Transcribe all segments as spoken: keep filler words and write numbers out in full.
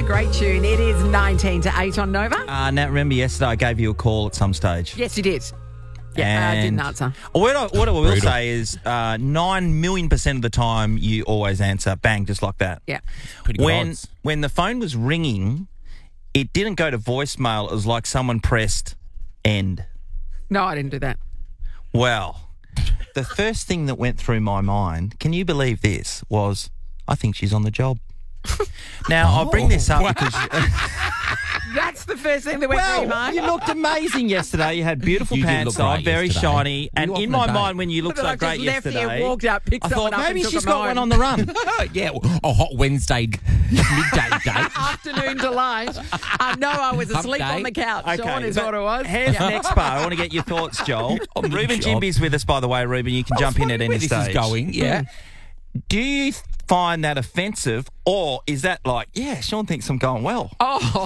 great tune. It is nineteen to eight on Nova. Uh, now, remember yesterday I gave you a call at some stage. Yes, you did. Yeah, I didn't answer. What I, what I will Brutal. say is uh, nine million percent of the time you always answer, bang, just like that. Yeah. Pretty good When, odds. when the phone was ringing, it didn't go to voicemail. It was like someone pressed end. No, I didn't do that. Well, the first thing that went through my mind, can you believe this, was I think she's on the job. Now, I bring this up because... That's the first thing that went through your Well, mind. you looked amazing yesterday. You had beautiful You did pants look on, great very yesterday. shiny. And You in were my on a mind, date. when you looked But so I great just left here, yesterday, walked out, picked I thought someone up maybe and took she's them got one home. on the run. yeah, a hot Wednesday midday date. Afternoon delight. Uh, no, I was Hump asleep day. on the couch. Sean is but what it was. Here's the next part. I want to get your thoughts, Joel. On the Ruben job. Jimby's with us, by the way, Ruben. You can jump in at any Where this stage. is going, yeah. Do you find that offensive, or is that like, yeah, Sean thinks I'm going well? Oh.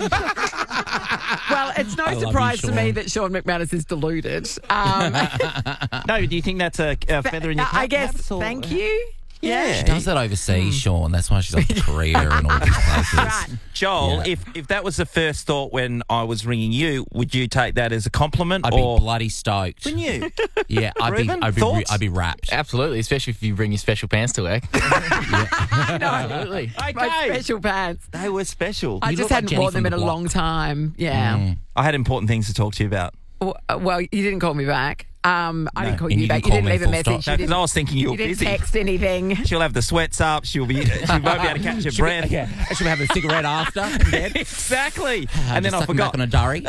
Well, it's no I love you, surprise to me Sean. that Sean McManus is deluded. Um, No, do you think that's a, a feather in your cap? I guess, perhaps, or- thank you. Yeah. She does that overseas, Sean. That's why she's off to Korea and all these places. Right. Joel, Yeah. if, if that was the first thought when I was ringing you, would you take that as a compliment? I'd or be bloody stoked. Wouldn't you? Yeah, I'd be, Ruben, I'd be, thoughts? I'd be wrapped. Absolutely, especially if you bring your special pants to work. Absolutely. My Okay. special pants. They were special. I You just look like hadn't Jenny worn them from in a the block. long time. Yeah. I had important things to talk to you about. W- Well, you didn't call me back. Um, I didn't call And you you back. didn't You call didn't me leave a full message. stop. No, You 'cause didn't, I was thinking you were you didn't busy. text anything. She'll have the sweats up. She'll be. She won't be able to catch her breath. Yeah, I should have a cigarette after. in bed. Exactly. I And then just I suck 'em back forgot. on a durry.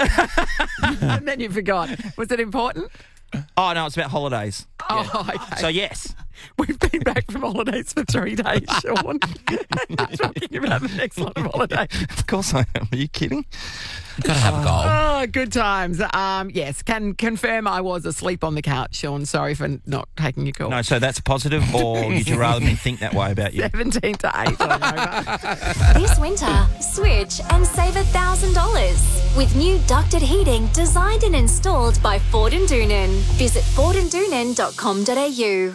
And then you forgot. Was it important? Oh no, it's about holidays. Oh, okay. So yes. We've been back from holidays for three days, Sean. Talking about the next lot of holidays. Of course I am. Are you kidding? You've got to have a goal. Oh, good times. Um, yes, can confirm I was asleep on the couch, Sean. Sorry for not taking your call. No, so that's a positive, or would you rather me think that way about you? seventeen to eight on Nova. This winter, switch and save one thousand dollars with new ducted heating designed and installed by Ford and Doonan. Visit ford and doonan dot com dot a u.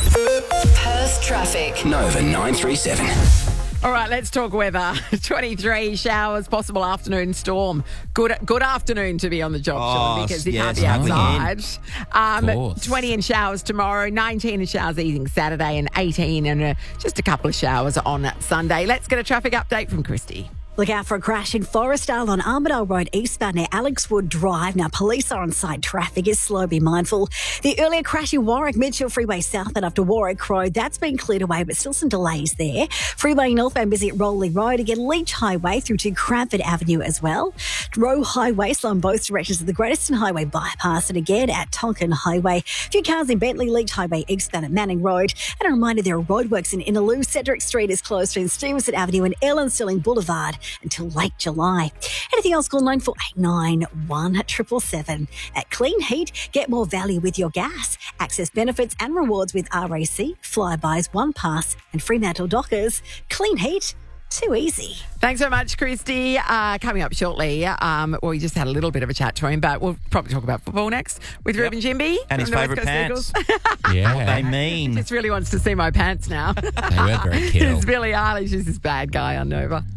Perth traffic. Nova nine three seven. All right, let's talk weather. twenty-three showers, possible afternoon storm. Good good afternoon to be on the job, Sean, Oh, because you yes, can't be coming in. outside. Um, course. twenty in showers tomorrow, nineteen in showers easing Saturday, and eighteen and uh, just a couple of showers on Sunday. Let's get a traffic update from Christy. Look out for a crash in Forestdale on Armadale Road eastbound near Alexwood Drive. Now, police are on site. Traffic is slow. Be mindful. The earlier crash in Warwick, Mitchell Freeway south and after Warwick Road, that's been cleared away, but still some delays there. Freeway northbound busy at Rowley Road. Again, Leach Highway through to Cranford Avenue as well. Rowe Highway slow in both directions of the Greateston Highway bypass. And again at Tonkin Highway. A few cars in Bentley, Leach Highway eastbound at Manning Road. And a reminder there are roadworks in Innaloo. Cedric Street is closed between Stevenson Avenue and Ellen Stilling Boulevard until late July. Anything else, call nine four eight nine, one seven seven seven. At Clean Heat, get more value with your gas. Access benefits and rewards with R A C, Flybys, One Pass and Fremantle Dockers. Clean Heat, too easy. Thanks so much, Christy. Uh, coming up shortly, um, well, we just had a little bit of a chat to him, but we'll probably talk about football next with Ruben Jimby. And his from the West favourite Coast pants. Eagles. Yeah. They mean. Just really wants to see my pants now. They were very cute. It's Billie Eilish. She's this bad guy on Nova.